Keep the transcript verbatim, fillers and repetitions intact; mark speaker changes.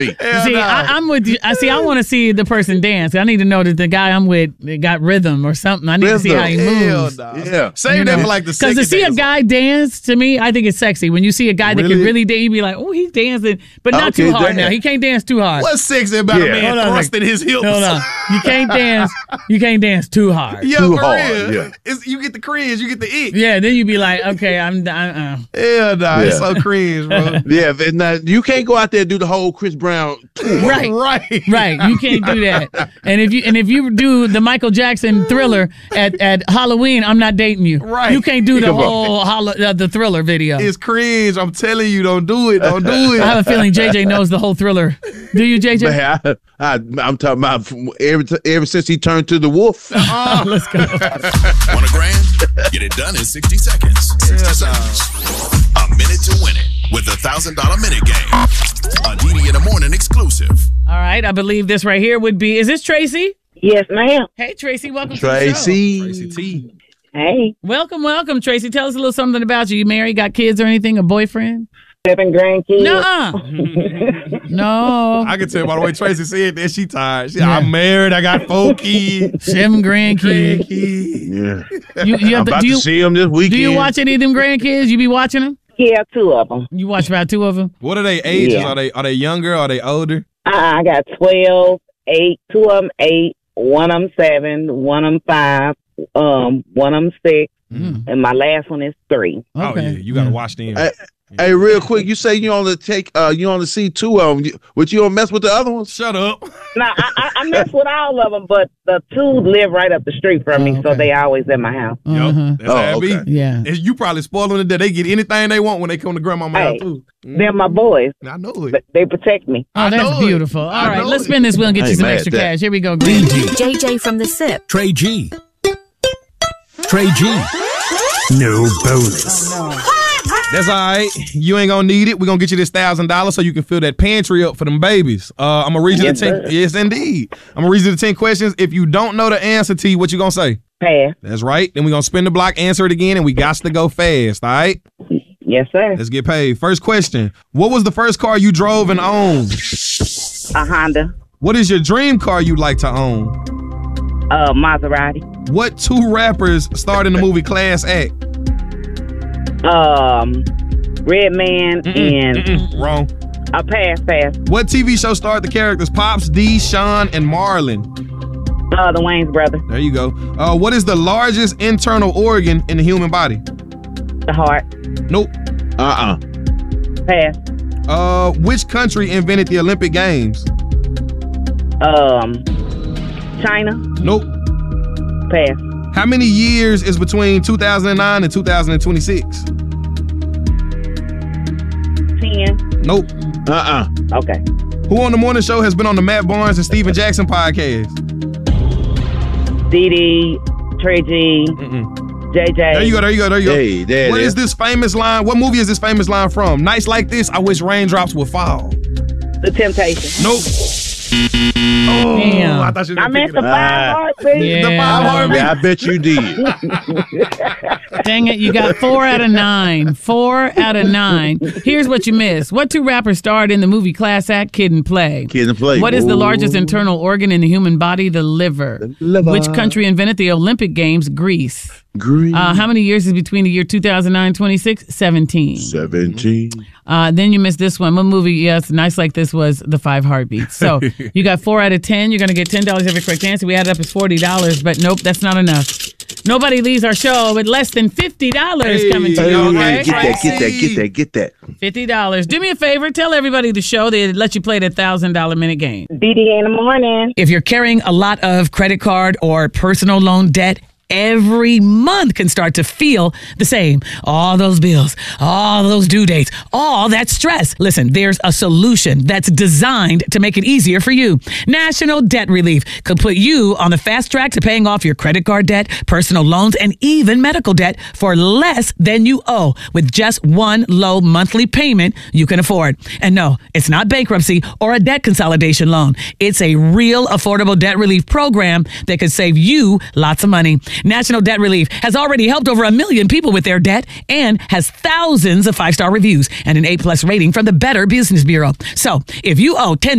Speaker 1: Hell
Speaker 2: see,
Speaker 1: no.
Speaker 2: I, I'm with you. I see. I want to see the person dance. I need to know that the guy I'm with got rhythm or something. I need
Speaker 3: Rhythm.
Speaker 2: to see how he
Speaker 1: Hell
Speaker 2: moves.
Speaker 1: no.
Speaker 3: Yeah.
Speaker 1: Save
Speaker 2: You
Speaker 1: that
Speaker 2: know?
Speaker 1: for like the
Speaker 2: Because
Speaker 1: second
Speaker 2: to see a
Speaker 1: dance.
Speaker 2: guy dance, to me, I think it's sexy. When you see a guy that
Speaker 1: Really?
Speaker 2: can really dance, you be like, oh, he's dancing, but not
Speaker 3: Okay,
Speaker 2: too hard
Speaker 3: dance.
Speaker 2: now. He can't dance too hard.
Speaker 1: What's sexy about
Speaker 3: Yeah.
Speaker 1: a man
Speaker 2: Hold on a
Speaker 1: thrusting his hips?
Speaker 2: No, no. You can't dance. You can't dance too hard.
Speaker 1: Yo,
Speaker 3: Too
Speaker 1: for
Speaker 3: hard,
Speaker 1: real.
Speaker 3: yeah.
Speaker 1: It's, you get the cringe. You get the ick.
Speaker 2: Yeah, then you be like, okay, I'm uh-uh.
Speaker 1: Hell no. It's
Speaker 3: Yeah.
Speaker 1: so cringe, bro.
Speaker 3: Yeah, but now, you can't go out there and do the whole Chris Brown tour.
Speaker 2: Right.
Speaker 1: Right.
Speaker 2: Right, you can't do that. And if you and if you do the Michael Jackson Thriller at, at Halloween, I'm not dating you.
Speaker 1: Right.
Speaker 2: You can't do the
Speaker 3: Come on.
Speaker 2: whole holo, uh, the Thriller video.
Speaker 1: It's cringe. I'm telling you, don't do it. Don't do
Speaker 2: I
Speaker 1: it.
Speaker 2: have a feeling J J knows the whole Thriller. Do you, J J?
Speaker 3: Man, I, I, I'm talking about from ever, ever since he turned to the wolf.
Speaker 2: Let's go.
Speaker 4: Want a grand? Get it done in sixty seconds. sixty seconds. A minute to win it with the one thousand dollars minute game. A D D in the morning exclusive.
Speaker 2: All right, I believe this right here would be. Is this Tracy?
Speaker 5: Yes, ma'am.
Speaker 2: Hey, Tracy, welcome to the show.
Speaker 3: Tracy.
Speaker 1: Tracy T.
Speaker 5: Hey,
Speaker 2: Welcome, welcome, Tracy. Tell us a little something about you. You married, got kids or anything? A boyfriend?
Speaker 5: seven grandkids.
Speaker 2: Nuh-uh. No.
Speaker 1: I can tell by the way Tracy said that she tired. She,
Speaker 2: Yeah.
Speaker 1: I'm married. I got four kids.
Speaker 2: Seven grandkids.
Speaker 1: Grandkids.
Speaker 3: Yeah.
Speaker 2: You, you
Speaker 3: I'm
Speaker 2: have to,
Speaker 3: about
Speaker 2: do you
Speaker 3: to see him this weekend.
Speaker 2: do you watch any of them grandkids? You be watching them?
Speaker 5: Yeah, two of them.
Speaker 2: You watch about two of them?
Speaker 1: What are they ages?
Speaker 5: Yeah.
Speaker 1: Are they are they younger? Are they older?
Speaker 5: Uh, I got twelve, eight, two of them eight, one of them seven, one of them five, um, one of them six,
Speaker 2: Mm.
Speaker 5: and my last one is three.
Speaker 1: Oh
Speaker 2: Okay.
Speaker 1: yeah, you gotta watch them.
Speaker 3: Hey, hey, real quick, you say you only take, uh, you only see two of them, but you don't mess with the other ones?
Speaker 1: Shut up.
Speaker 5: Now, I, I, I mess with all of them, but the two live right up the street from me,
Speaker 2: Oh,
Speaker 5: so
Speaker 2: okay.
Speaker 5: they always at my house.
Speaker 2: Uh-huh.
Speaker 1: Yup, that's
Speaker 3: Oh,
Speaker 1: how it be.
Speaker 3: okay.
Speaker 2: Yeah.
Speaker 1: And you probably spoiling it that they get anything they want when they come to grandmama
Speaker 5: Hey,
Speaker 1: house too.
Speaker 5: They're my boys.
Speaker 1: I know it.
Speaker 5: But they protect me.
Speaker 2: Oh,
Speaker 1: I
Speaker 2: that's
Speaker 1: know it.
Speaker 2: beautiful. All
Speaker 1: I
Speaker 2: right,
Speaker 1: know
Speaker 2: let's
Speaker 1: it.
Speaker 2: spin this wheel and get
Speaker 3: I
Speaker 2: you
Speaker 3: ain't
Speaker 2: some
Speaker 3: mad
Speaker 2: extra
Speaker 3: at that.
Speaker 2: cash. Here we go. Green.
Speaker 6: J J from the SIP.
Speaker 7: Trey G. Trey G. No bonus.
Speaker 1: That's all right. You ain't gonna need it. We're gonna get you this thousand dollars so you can fill that pantry up for them babies. Uh, I'm gonna read you
Speaker 5: Yes,
Speaker 1: the ten.
Speaker 5: sir.
Speaker 1: Yes, indeed. I'm gonna read you the ten questions. If you don't know the answer, T, what you gonna say?
Speaker 5: Pass.
Speaker 1: That's right. Then we're gonna spin the block, answer it again, and we got to go fast. All right.
Speaker 5: Yes, sir.
Speaker 1: Let's get paid. First question. What was the first car you drove and owned?
Speaker 5: A Honda.
Speaker 1: What is your dream car you'd like to own?
Speaker 5: Uh, Maserati.
Speaker 1: What two rappers starred in the movie Class Act?
Speaker 5: Um, Red Man and
Speaker 1: Mm-mm. Wrong.
Speaker 5: a pass pass.
Speaker 1: What T V show starred the characters Pops, D, Sean, and Marlon?
Speaker 5: Uh, the Wayne's brother.
Speaker 1: There you go. Uh, what is the largest internal organ in the human body?
Speaker 5: The heart.
Speaker 1: Nope.
Speaker 3: Uh-uh.
Speaker 5: Pass.
Speaker 1: Uh, which country invented the Olympic Games?
Speaker 5: Um, China.
Speaker 1: Nope.
Speaker 5: Pass.
Speaker 1: How many years is between two thousand nine and two thousand twenty-six?
Speaker 5: Ten.
Speaker 1: Nope.
Speaker 3: Uh-uh.
Speaker 5: Okay.
Speaker 1: Who on the morning show has been on the Matt Barnes and Steven Jackson podcast?
Speaker 5: D D, Trey G,
Speaker 1: Mm-mm.
Speaker 5: J J.
Speaker 1: There you go, there you go, there you go.
Speaker 3: Hey, there
Speaker 1: What
Speaker 3: it
Speaker 1: is
Speaker 3: is.
Speaker 1: this famous line? What movie is this famous line from? Nights like this, I wish raindrops would fall.
Speaker 5: The Temptation.
Speaker 1: Nope. Oh,
Speaker 2: Damn.
Speaker 1: I thought you were
Speaker 5: I
Speaker 1: gonna
Speaker 5: meant
Speaker 1: pick
Speaker 5: the
Speaker 1: it up.
Speaker 5: five heartbeats.
Speaker 2: Yeah.
Speaker 1: The five heartbeats.
Speaker 3: Yeah, I bet you did.
Speaker 2: Dang it, you got four out of nine. Four out of nine. Here's what you missed. What two rappers starred in the movie Class Act, Kid and Play?
Speaker 3: Kid and Play.
Speaker 2: What is the
Speaker 3: Ooh.
Speaker 2: largest internal organ in the human body? The liver.
Speaker 3: The liver.
Speaker 2: Which country invented the Olympic Games? Greece.
Speaker 3: Green.
Speaker 2: Uh, how many years is between the year two thousand nine and twenty-six? seventeen.
Speaker 3: seventeen.
Speaker 2: Uh, then you missed this one. What movie? Yes, nice like this was The Five Heartbeats. So you got four out of ten. You're going to get ten dollars every correct answer. We added up as forty dollars, but nope, that's not enough. Nobody leaves our show with less than fifty dollars
Speaker 1: Hey,
Speaker 2: coming to
Speaker 3: Hey,
Speaker 2: you.
Speaker 1: okay.
Speaker 2: Okay?
Speaker 3: get that, get that, get that, get that.
Speaker 2: fifty dollars. Do me a favor. Tell everybody the show. They let you play that one thousand dollars minute game.
Speaker 5: D D in the morning.
Speaker 2: If you're carrying a lot of credit card or personal loan debt, every month can start to feel the same. All those bills, all those due dates, all that stress. Listen, there's a solution that's designed to make it easier for you. National Debt Relief could put you on the fast track to paying off your credit card debt, personal loans, and even medical debt for less than you owe with just one low monthly payment you can afford. And no, it's not bankruptcy or a debt consolidation loan. It's a real affordable debt relief program that could save you lots of money. National Debt Relief has already helped over a million people with their debt and has thousands of five-star reviews and an A-plus rating from the Better Business Bureau. So if you owe ten